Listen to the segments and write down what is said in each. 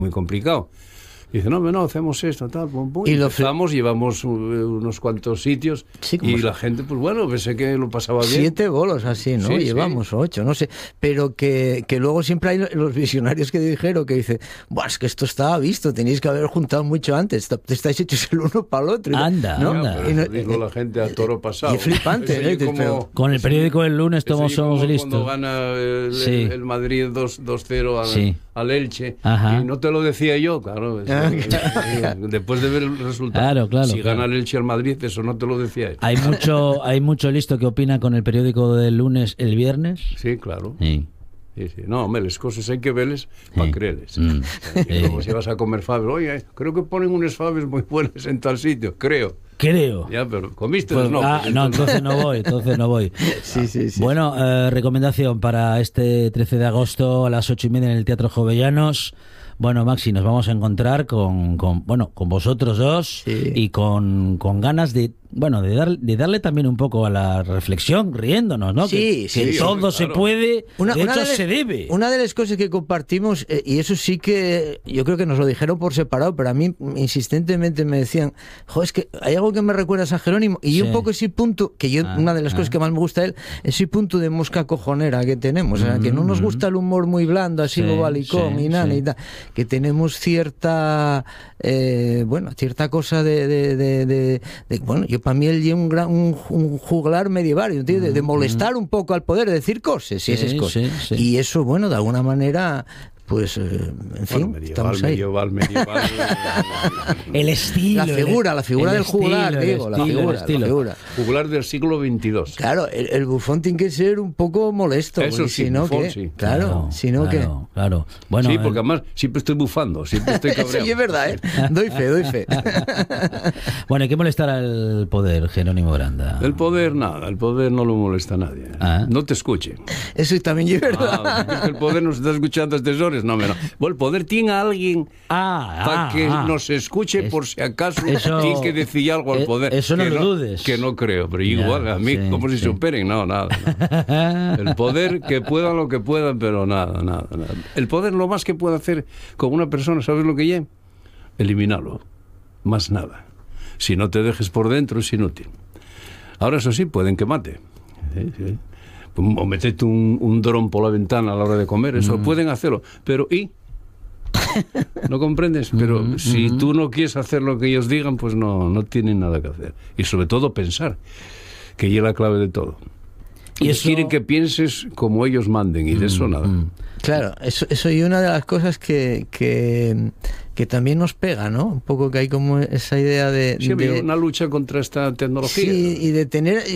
muy complicado. Y dice, no, hacemos esto, tal, pum, pum. Y empezamos, llevamos unos cuantos sitios, sí, y la gente, pues bueno, pensé que lo pasaba bien. 7 bolos así, ¿no? Sí, llevamos sí. 8, no sé. Pero que luego siempre hay los visionarios que dijeron que dicen, es que esto estaba visto, tenéis que haber juntado mucho antes, estáis hechos el uno para el otro. Anda, ¿no? anda. Pues, digo la gente a toro pasado. Y es flipante, pero con el periódico El Lunes todos somos listos. Cuando gana el Madrid 2-0 al Elche, y no te lo decía yo, claro. Después de ver el resultado, si gana el Elche al Madrid, eso no te lo decía él. Hay mucho listo que opina con el periódico del Lunes el viernes. Sí, claro. Sí. No, hombre, las cosas hay que verles para creerles. Como si vas a comer faves, oye, creo que ponen unas faves muy buenas en tal sitio, creo. Ya, pero comiste, pues, no. No, entonces no voy. Sí. Bueno, recomendación para este 13 de agosto a las 8:30 en el Teatro Jovellanos. Bueno, Maxi, nos vamos a encontrar con vosotros dos, y con ganas de darle también un poco a la reflexión, riéndonos, ¿no? Sí, que todo se puede, de hecho se debe. Una de las cosas que compartimos, y eso sí que yo creo que nos lo dijeron por separado, pero a mí insistentemente me decían, es que hay algo que me recuerda a San Jerónimo, y un poco ese punto, que yo, una de las cosas que más me gusta de él, ese punto de mosca cojonera que tenemos, o sea, que no nos gusta el humor muy blando, así bobalicón y nada, y tal, que tenemos cierta cosa de yo para mí él es un juglar medieval, ¿entiendes? De molestar un poco al poder, de decir cosas y esas cosas. Y eso, de alguna manera, pues, en fin, estamos ahí. Medieval. El estilo. La figura del juglar, digo, la figura. Juglar del siglo XXII. Claro, el bufón tiene que ser un poco molesto. Eso sí, sino bufón, que, sí. Claro. Bueno, sí, porque además siempre estoy bufando, siempre estoy cabreado. Sí, es verdad, doy fe. Bueno, hay que molestar al poder, Jerónimo Granda. El poder no lo molesta a nadie. No te escuchen. Eso también es verdad. Es que el poder nos está escuchando a estas horas. No. Bueno, el poder tiene a alguien para que nos escuche por si acaso tiene que decir algo al poder. Eso no lo dudes. Que no creo, pero igual a mí, como si superen. No, nada. El poder, que puedan lo que puedan, pero nada. El poder, lo más que puede hacer con una persona, ¿sabes lo que lleva? Eliminarlo. Más nada. Si no te dejes por dentro, es inútil. Ahora, eso sí, pueden que mate. Sí. O meterte un dron por la ventana a la hora de comer, eso pueden hacerlo, pero ¿no comprendes? Pero si tú no quieres hacer lo que ellos digan, pues no tienen nada que hacer. Y sobre todo pensar, que es la clave de todo. Y eso... quieren que pienses como ellos manden, y de eso nada. Claro, eso y una de las cosas que también nos pega, ¿no? Un poco que hay como esa idea de una lucha contra esta tecnología. Sí, ¿no? Y de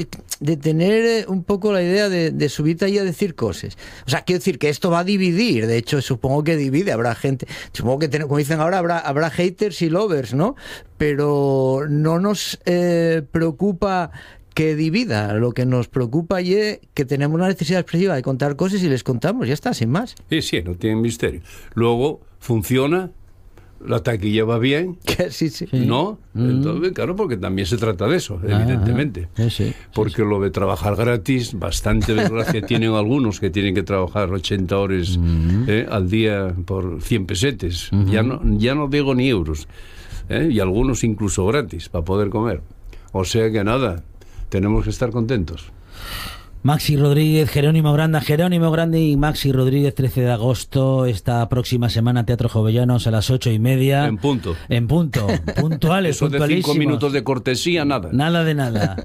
tener un poco la idea de subirte ahí a decir cosas. O sea, quiero decir que esto va a dividir, de hecho supongo que divide, habrá gente, supongo que como dicen ahora, habrá haters y lovers, ¿no? Pero no nos preocupa que divida, lo que nos preocupa es que tenemos una necesidad expresiva de contar cosas y les contamos, ya está, sin más. Sí, no tiene misterio. Luego funciona, la taquilla va bien, sí. ¿no? Entonces, claro, porque también se trata de eso, evidentemente. Porque lo de trabajar gratis, bastante desgracia tienen algunos que tienen que trabajar 80 horas al día por 100 pesetes. Ya no digo ni euros. Y algunos incluso gratis para poder comer. O sea que nada, tenemos que estar contentos. Maxi Rodríguez, Jerónimo Grande y Maxi Rodríguez, 13 de agosto, esta próxima semana, Teatro Jovellanos a las 8:30. En punto. Puntuales, eso de 5 minutos de cortesía, nada. Nada de nada.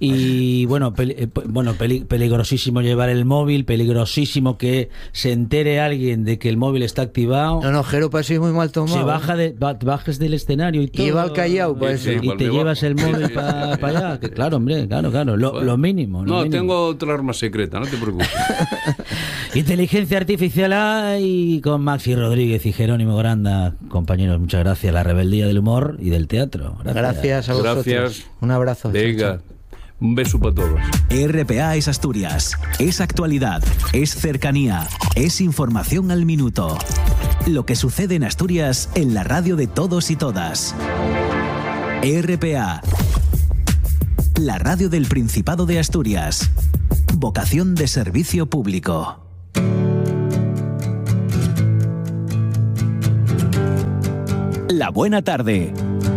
Y bueno, peligrosísimo llevar el móvil, peligrosísimo que se entere alguien de que el móvil está activado. No, Jero, para eso es muy mal tomado. Si bajes del escenario y todo. Y va al Callao, pues. Y te llevas el móvil para allá. Que claro, hombre, claro. Lo mínimo. Tengo otra arma secreta, no te preocupes. Inteligencia artificial hay con Maxi Rodríguez y Jerónimo Granda. Compañeros, muchas gracias. La rebeldía del humor y del teatro. Gracias a vosotros. Gracias. Un abrazo. Venga, un beso para todos. RPA es Asturias, es actualidad, es cercanía, es información al minuto. Lo que sucede en Asturias en la radio de todos y todas. RPA, la radio del Principado de Asturias. Vocación de servicio público. La Buena Tarde.